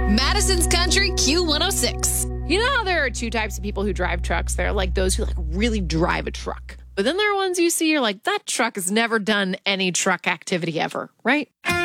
Madison's Country Q106. You know how there are two types of people who drive trucks? There are like those who like really drive a truck. But then there are ones you see, you're like, that truck has never done any truck activity ever, right?